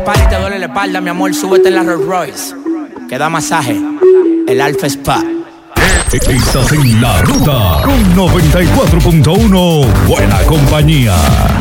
Party, te duele la espalda, mi amor, súbete en la Rolls Royce. Que da masaje, el Alpha Spa. Estás en La Ruta con 94.1 Buena Compañía.